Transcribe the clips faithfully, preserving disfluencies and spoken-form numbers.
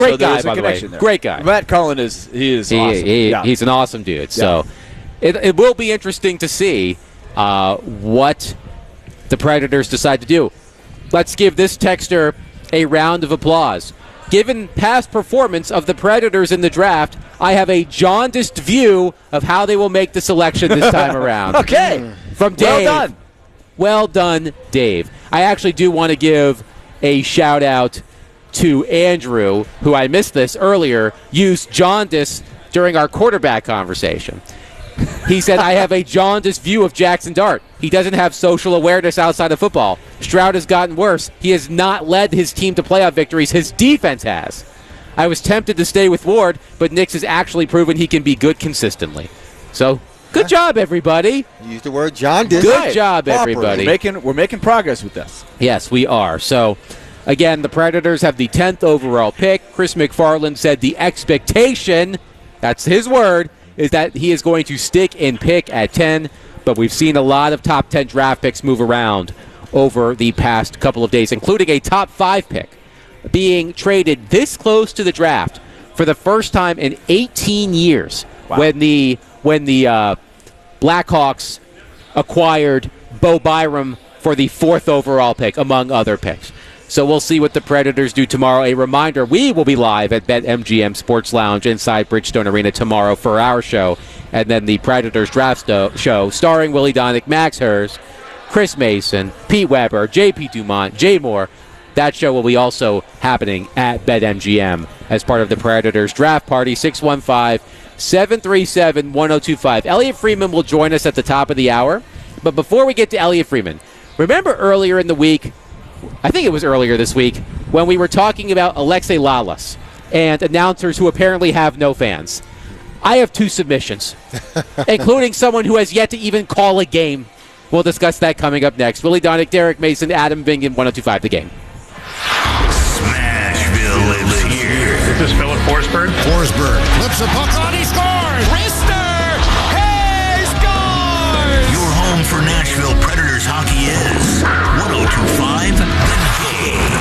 Great so guy, by the way. There. Great guy. Matt Cullen is he is he, awesome. He, yeah. He's an awesome dude. Yeah. So it, it will be interesting to see uh, what the Predators decide to do. Let's give this texter a round of applause. Given past performance of the Predators in the draft, I have a jaundiced view of how they will make the selection this time around. Okay. From Dave. Well done. Well done, Dave. I actually do want to give a shout-out to Andrew, who I missed this earlier, used jaundice during our quarterback conversation. He said, I have a jaundiced view of Jackson Dart. He doesn't have social awareness outside of football. Stroud has gotten worse. He has not led his team to playoff victories. His defense has. I was tempted to stay with Ward, but Nix has actually proven he can be good consistently. So, good job, everybody. Use the word jaundice. Good right. job, Properly. everybody. We're making, we're making progress with this. Yes, we are. So, again, the Predators have the tenth overall pick. Chris McFarland said the expectation, that's his word, is that he is going to stick and pick at ten, but we've seen a lot of top ten draft picks move around over the past couple of days, including a top five pick being traded this close to the draft for the first time in eighteen years. Wow. when the when the uh, Blackhawks acquired Bo Byram for the fourth overall pick, among other picks. So we'll see what the Predators do tomorrow. A reminder, we will be live at BetMGM Sports Lounge inside Bridgestone Arena tomorrow for our show. And then the Predators draft sto- show starring Willie Donick, Max Hers, Chris Mason, Pete Weber, J P Dumont, Jay Moore. That show will be also happening at BetMGM as part of the Predators draft party. six one five, seven three seven, one oh two five. Elliot Freeman will join us at the top of the hour. But before we get to Elliot Freeman, remember earlier in the week, I think it was earlier this week, when we were talking about Alexei Lalas and announcers who apparently have no fans. I have two submissions, including someone who has yet to even call a game. We'll discuss that coming up next. Willie Donick, Derek Mason, Adam Bingen, one oh two five The Game. Smashville lives here. This is Philip Forsberg. Forsberg flips the puck on, he scores! Rister! He scores! Your home for Nashville Predators hockey is one oh two five The Game.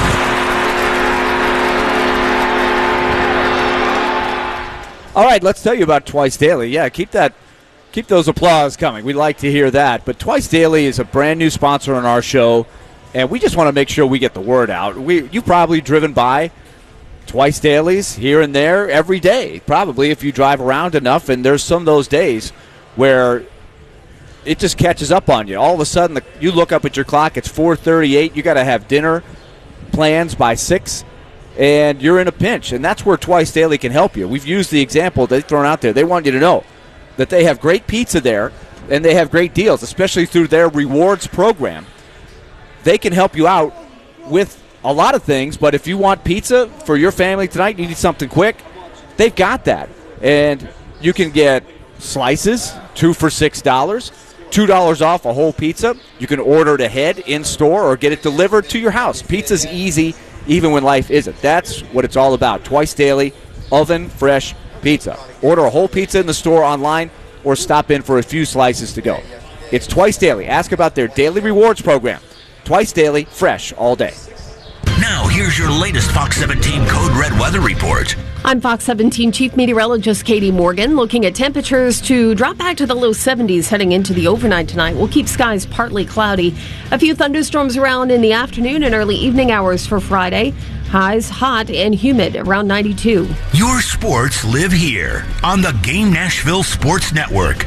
All right, let's tell you about Twice Daily. Yeah, keep that, keep those applause coming. We'd like to hear that. But Twice Daily is a brand new sponsor on our show, and we just want to make sure we get the word out. We, you've probably driven by Twice Dailies here and there every day, probably if you drive around enough. And there's some of those days where it just catches up on you. All of a sudden, the, you look up at your clock, it's four thirty-eight. You got to have dinner plans by six. And you're in a pinch, and that's where Twice Daily can help you. We've used the example they've thrown out there. They want you to know that they have great pizza there, and they have great deals, especially through their rewards program. They can help you out with a lot of things, but if you want pizza for your family tonight, you need something quick, they've got that. And you can get slices, two for six dollars, two dollars off a whole pizza. You can order it ahead in-store or get it delivered to your house. Pizza's easy, even when life isn't. That's what it's all about. Twice Daily, oven fresh pizza. Order a whole pizza in the store online or stop in for a few slices to go. It's Twice Daily. Ask about their daily rewards program. Twice Daily, fresh all day. Now, here's your latest Fox seventeen Code Red weather report. I'm Fox seventeen Chief Meteorologist Katie Morgan, looking at temperatures to drop back to the low seventies heading into the overnight tonight. We'll keep skies partly cloudy. A few thunderstorms around in the afternoon and early evening hours for Friday. Highs hot and humid, around ninety-two. Your sports live here on the Game Nashville Sports Network.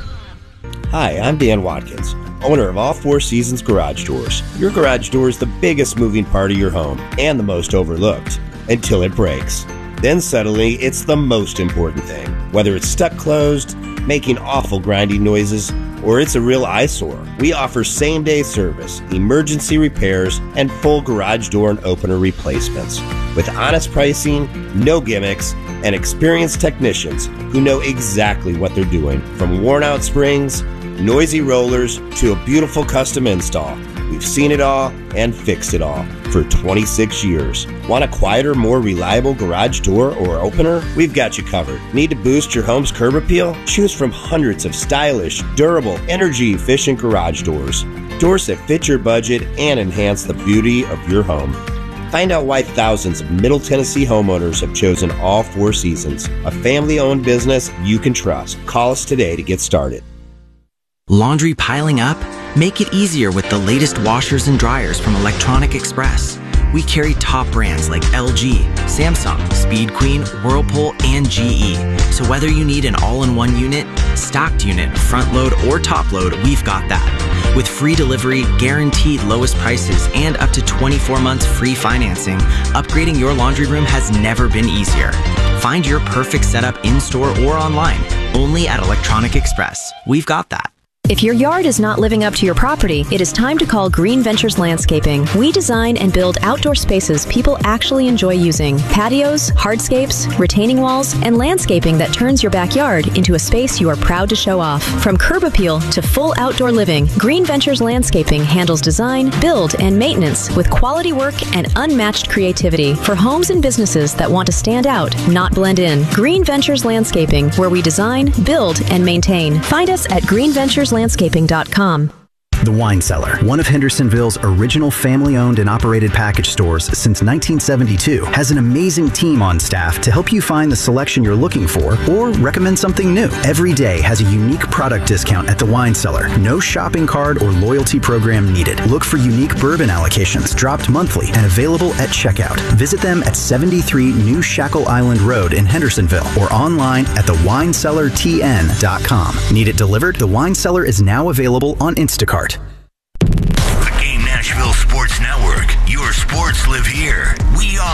Hi, I'm Dan Watkins, owner of All Four Seasons Garage Doors. Your garage door is the biggest moving part of your home and the most overlooked until it breaks. Then suddenly, it's the most important thing. Whether it's stuck closed, making awful grinding noises, or it's a real eyesore, we offer same-day service, emergency repairs, and full garage door and opener replacements. With honest pricing, no gimmicks, and experienced technicians who know exactly what they're doing. From worn-out springs, noisy rollers, to a beautiful custom install. We've seen it all and fixed it all for twenty-six years. Want a quieter, more reliable garage door or opener? We've got you covered. Need to boost your home's curb appeal? Choose from hundreds of stylish, durable, energy-efficient garage doors. Doors that fit your budget and enhance the beauty of your home. Find out why thousands of Middle Tennessee homeowners have chosen All Four Seasons, a family-owned business you can trust. Call us today to get started. Laundry piling up? Make it easier with the latest washers and dryers from Electronic Express. We carry top brands like L G, Samsung, Speed Queen, Whirlpool, and G E. So whether you need an all-in-one unit, stocked unit, front load, or top load, we've got that. With free delivery, guaranteed lowest prices, and up to twenty-four months free financing, upgrading your laundry room has never been easier. Find your perfect setup in-store or online, only at Electronic Express. We've got that. If your yard is not living up to your property, it is time to call Green Ventures Landscaping. We design and build outdoor spaces people actually enjoy using. Patios, hardscapes, retaining walls, and landscaping that turns your backyard into a space you are proud to show off. From curb appeal to full outdoor living, Green Ventures Landscaping handles design, build, and maintenance with quality work and unmatched creativity for homes and businesses that want to stand out, not blend in. Green Ventures Landscaping, where we design, build, and maintain. Find us at green ventures landscaping dot com. The Wine Cellar, one of Hendersonville's original family-owned and operated package stores since nineteen seventy-two, has an amazing team on staff to help you find the selection you're looking for or recommend something new. Every day has a unique product discount at The Wine Cellar. No shopping card or loyalty program needed. Look for unique bourbon allocations dropped monthly and available at checkout. Visit them at seventy-three New Shackle Island Road in Hendersonville or online at the wine cellar t n dot com. Need it delivered? The Wine Cellar is now available on Instacart. The Game Nashville Sports Network. Your sports live here. We are